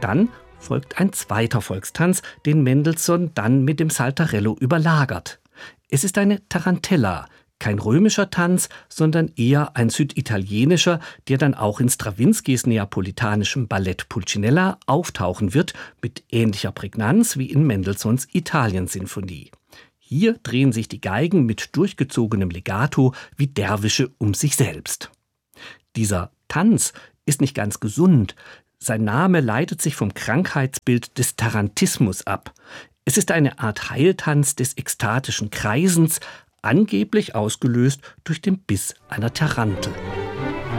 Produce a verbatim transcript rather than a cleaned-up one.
Dann folgt ein zweiter Volkstanz, den Mendelssohn dann mit dem Saltarello überlagert. Es ist eine Tarantella, kein römischer Tanz, sondern eher ein süditalienischer, der dann auch in Strawinskys neapolitanischem Ballett Pulcinella auftauchen wird, mit ähnlicher Prägnanz wie in Mendelssohns Italiensinfonie. Hier drehen sich die Geigen mit durchgezogenem Legato wie Derwische um sich selbst. Dieser Tanz ist nicht ganz gesund. Sein Name leitet sich vom Krankheitsbild des Tarantismus ab. Es ist eine Art Heiltanz des ekstatischen Kreisens, angeblich ausgelöst durch den Biss einer Tarantel.